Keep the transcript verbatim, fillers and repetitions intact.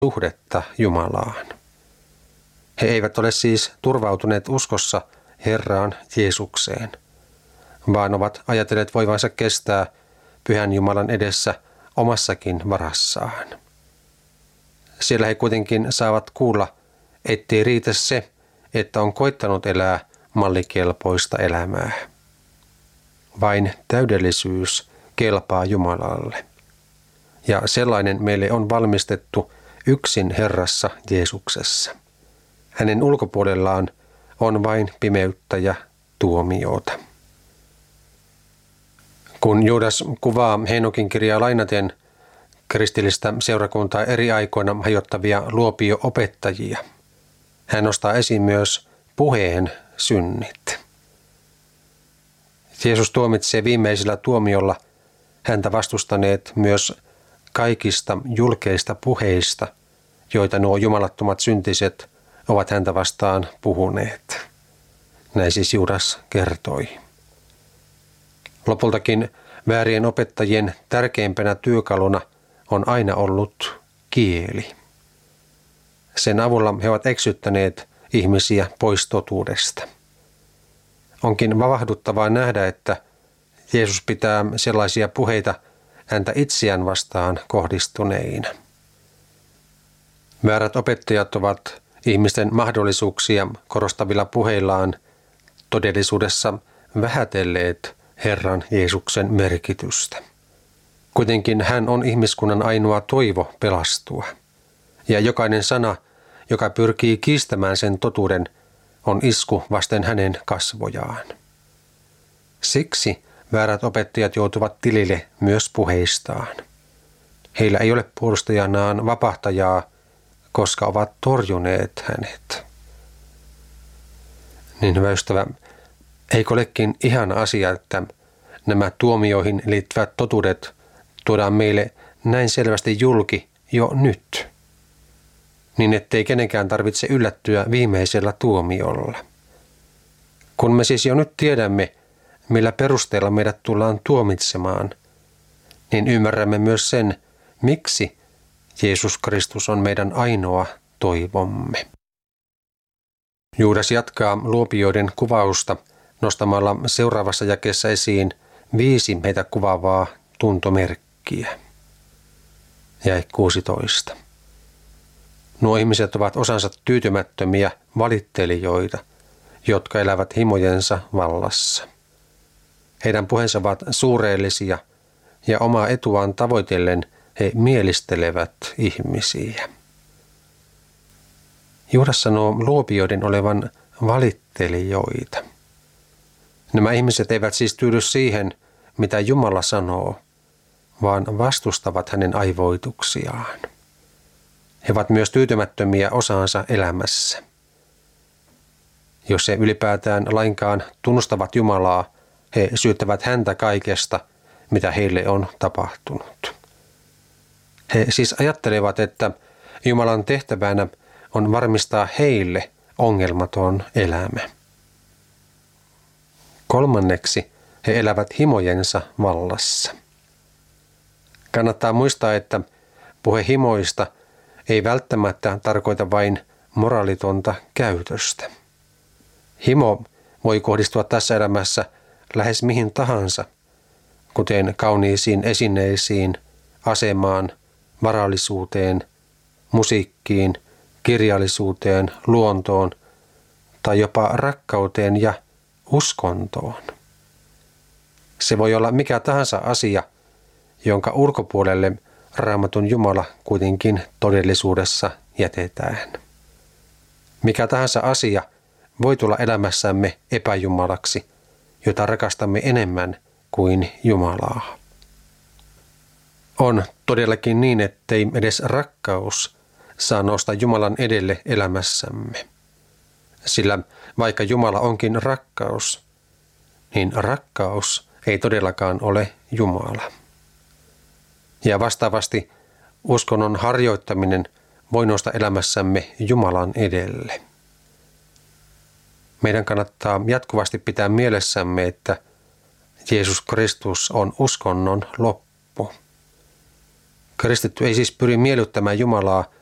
suhdetta Jumalaan. He eivät ole siis turvautuneet uskossa Herraan Jeesukseen, vaan ovat ajatelleet voivansa kestää Pyhän Jumalan edessä omassakin varassaan. Siellä he kuitenkin saavat kuulla, ettei riitä se, että on koittanut elää mallikelpoista elämää. Vain täydellisyys kelpaa Jumalalle. Ja sellainen meille on valmistettu yksin Herrassa Jeesuksessa. Hänen ulkopuolellaan on vain pimeyttä ja tuomiota. Kun Juudas kuvaa Heenokin kirjaa lainaten kristillistä seurakuntaa eri aikoina hajottavia luopio-opettajia, hän nostaa esiin myös puheen synnit. Jeesus tuomitsee viimeisellä tuomiolla häntä vastustaneet myös kaikista julkeista puheista, joita nuo jumalattomat syntiset ovat häntä vastaan puhuneet. Näin siis Juudas kertoi. Lopultakin väärien opettajien tärkeimpänä työkaluna on aina ollut kieli. Sen avulla he ovat eksyttäneet ihmisiä pois totuudesta. Onkin vavahduttavaa nähdä, että Jeesus pitää sellaisia puheita häntä itseään vastaan kohdistuneina. Väärät opettajat ovat ihmisten mahdollisuuksia korostavilla puheillaan todellisuudessa vähätelleet Herran Jeesuksen merkitystä. Kuitenkin hän on ihmiskunnan ainoa toivo pelastua. Ja jokainen sana, joka pyrkii kiistämään sen totuuden, on isku vasten hänen kasvojaan. Siksi väärät opettajat joutuvat tilille myös puheistaan. Heillä ei ole puolustajanaan vapahtajaa, koska ovat torjuneet hänet. Niin hyvä ystävä, eikö olekin ihana asia, että nämä tuomioihin liittyvät totuudet tuodaan meille näin selvästi julki jo nyt, niin ettei kenenkään tarvitse yllättyä viimeisellä tuomiolla. Kun me siis jo nyt tiedämme, millä perusteella meidät tullaan tuomitsemaan, niin ymmärrämme myös sen, miksi Jeesus Kristus on meidän ainoa toivomme. Juudas jatkaa luopioiden kuvausta nostamalla seuraavassa jakeessa esiin viisi heitä kuvaavaa tuntomerkkiä. Jae kuusitoista. Nuo ihmiset ovat osansa tyytymättömiä valittelijoita, jotka elävät himojensa vallassa. Heidän puheensa ovat suureellisia ja omaa etuaan tavoitellen he mielistelevät ihmisiä. Juudas sanoo luopioiden olevan valittelijoita. Nämä ihmiset eivät siis tyydy siihen, mitä Jumala sanoo, vaan vastustavat hänen aivoituksiaan. He ovat myös tyytymättömiä osaansa elämässä. Jos he ylipäätään lainkaan tunnustavat Jumalaa, he syyttävät häntä kaikesta, mitä heille on tapahtunut. He siis ajattelevat, että Jumalan tehtävänä on varmistaa heille ongelmaton elämä. Kolmanneksi he elävät himojensa vallassa. Kannattaa muistaa, että puhe himoista ei välttämättä tarkoita vain moraalitonta käytöstä. Himo voi kohdistua tässä elämässä lähes mihin tahansa, kuten kauniisiin esineisiin, asemaan, varallisuuteen, musiikkiin, kirjallisuuteen, luontoon tai jopa rakkauteen ja uskontoon. Se voi olla mikä tahansa asia, jonka ulkopuolelle Raamatun Jumala kuitenkin todellisuudessa jätetään. Mikä tahansa asia voi tulla elämässämme epäjumalaksi, jota rakastamme enemmän kuin Jumalaa. On todellakin niin, ettei edes rakkaus saa nousta Jumalan edelle elämässämme. Sillä vaikka Jumala onkin rakkaus, niin rakkaus ei todellakaan ole Jumala. Ja vastaavasti uskonnon harjoittaminen voi nousta elämässämme Jumalan edelle. Meidän kannattaa jatkuvasti pitää mielessämme, että Jeesus Kristus on uskonnon loppu. Kristitty ei siis pyri miellyttämään Jumalaa